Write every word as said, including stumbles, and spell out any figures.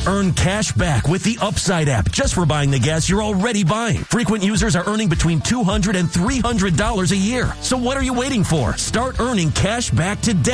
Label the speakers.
Speaker 1: Earn cash back with the Upside app just for buying the gas you're already buying. Frequent users are earning between two hundred dollars and three hundred dollars a year. So what are you waiting for? Start earning cash back today.